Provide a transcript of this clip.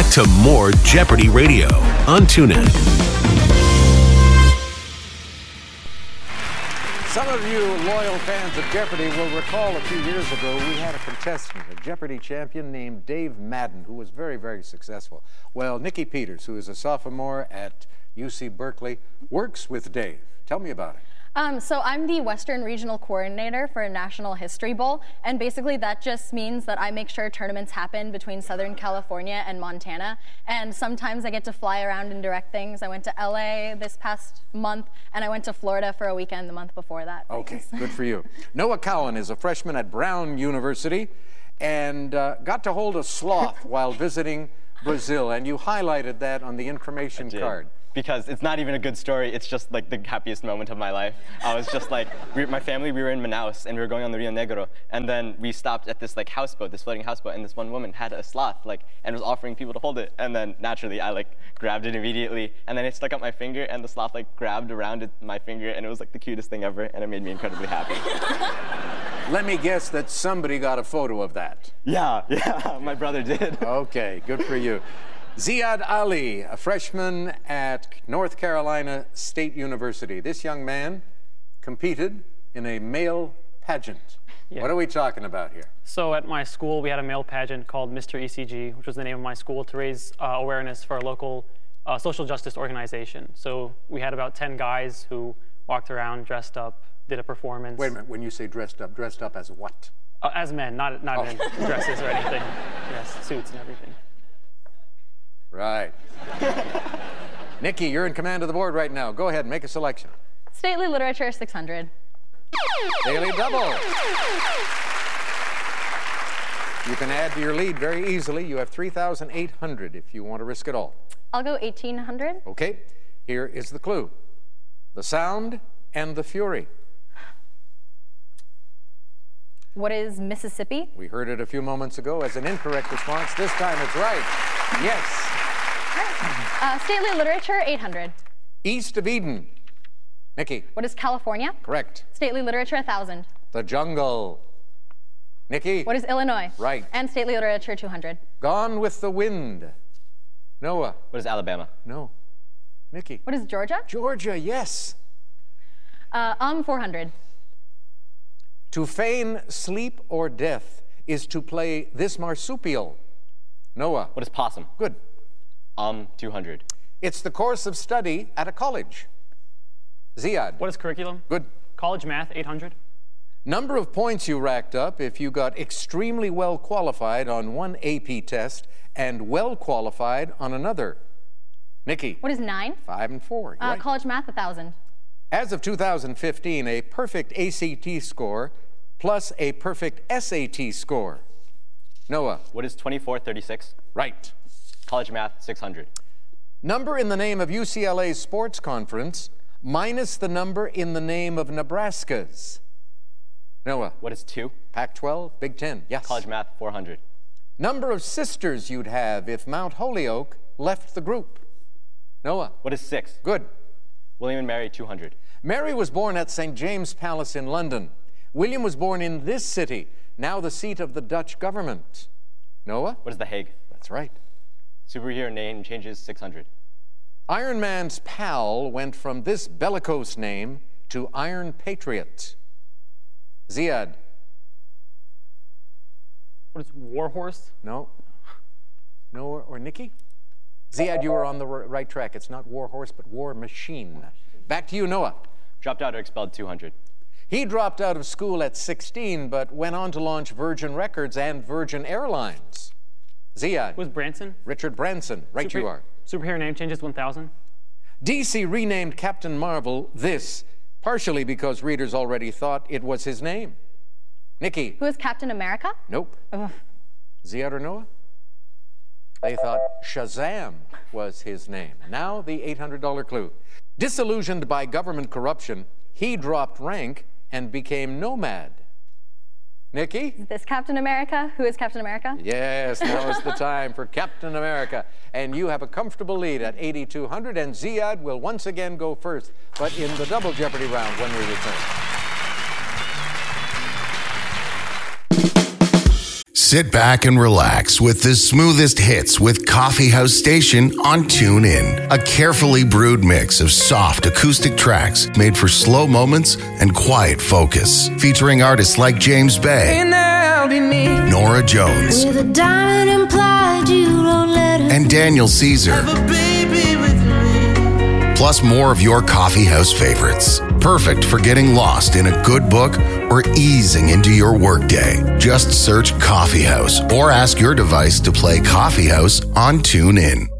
to more Jeopardy Radio on TuneIn. Some of you loyal fans of Jeopardy will recall a few years ago we had a contestant, a Jeopardy champion named Dave Madden, who was very, very successful. Well, Nikki Peters, who is a sophomore at UC Berkeley, works with Dave. Tell me about it. So I'm the Western Regional Coordinator for National History Bowl, and basically that just means that I make sure tournaments happen between Southern California and Montana, and sometimes I get to fly around and direct things. I went to LA this past month, and I went to Florida for a weekend the month before that. Okay, good for you. Noah Cowan is a freshman at Brown University and got to hold a sloth while visiting Brazil, and you highlighted that on the information card. Because it's not even a good story. It's just like the happiest moment of my life. I was just like, my family, we were in Manaus and we were going on the Rio Negro. And then we stopped at this like houseboat, this floating houseboat. And this one woman had a sloth and was offering people to hold it. And then naturally I grabbed it immediately. And then it stuck up my finger and the sloth grabbed around my finger. And it was the cutest thing ever. And it made me incredibly happy. Let me guess that somebody got a photo of that. Yeah, my brother did. Okay, good for you. Ziad Ali, a freshman at North Carolina State University. This young man competed in a male pageant. Yeah. What are we talking about here? So at my school, we had a male pageant called Mr. ECG, which was the name of my school, to raise awareness for a local social justice organization. So we had about 10 guys who walked around, dressed up, did a performance. Wait a minute, when you say dressed up as what? As men, not in dresses or anything. Yes, suits and everything. Right. Nikki, you're in command of the board right now. Go ahead and make a selection. Stately Literature, 600. Daily Double. You can add to your lead very easily. You have 3,800 if you want to risk it all. I'll go 1,800. Okay. Here is the clue. The Sound and the Fury. What is Mississippi? We heard it a few moments ago as an incorrect response. This time it's right. Yes. Stately Literature, 800. East of Eden. Nikki. What is California? Correct. Stately Literature, 1,000. The Jungle. Nikki. What is Illinois? Right. And Stately Literature, 200. Gone with the Wind. Noah. What is Alabama? No. Nikki. What is Georgia? Georgia, yes. 400. To feign sleep or death is to play this marsupial. Noah. What is possum? Good. 200. It's the course of study at a college. Ziad. What is curriculum? Good. College math, 800. Number of points you racked up if you got extremely well qualified on one AP test and well qualified on another. Nikki. What is 9? 5 and 4. Right. College math, 1,000. As of 2015, a perfect ACT score plus a perfect SAT score. Noah. What is 2436? Right. College math, 600. Number in the name of UCLA's sports conference minus the number in the name of Nebraska's. Noah. What is 2? Pac-12, Big Ten. Yes. College math, 400. Number of sisters you'd have if Mount Holyoke left the group. Noah. What is 6? Good. William and Mary, 200. Mary was born at St. James Palace in London. William was born in this city, now the seat of the Dutch government. Noah? What is The Hague? That's right. Superhero name changes, 600. Iron Man's pal went from this bellicose name to Iron Patriot. Ziad. What is Warhorse? No. Noah or Nikki? Ziad, you were on the right track. It's not Warhorse, but War Machine. Back to you, Noah. Dropped out or expelled, 200. He dropped out of school at 16, but went on to launch Virgin Records and Virgin Airlines. Ziad. Was Branson? Richard Branson. Right you are. Superhero name changes, 1,000. DC renamed Captain Marvel this, partially because readers already thought it was his name. Nikki. Who is Captain America? Nope. Ziad or Noah? They thought Shazam was his name. Now the $800 clue. Disillusioned by government corruption, he dropped rank and became nomad. Nikki? Is this Captain America? Who is Captain America? Yes, now is the time for Captain America. And you have a comfortable lead at 8,200, and Ziad will once again go first, but in the Double Jeopardy round when we return. Sit back and relax with the smoothest hits with Coffee House Station on TuneIn. A carefully brewed mix of soft acoustic tracks made for slow moments and quiet focus. Featuring artists like James Bay, Nora Jones, and Daniel Caesar. Plus more of your coffee house favorites. Perfect for getting lost in a good book or easing into your workday. Just search Coffee House or ask your device to play Coffee House on TuneIn.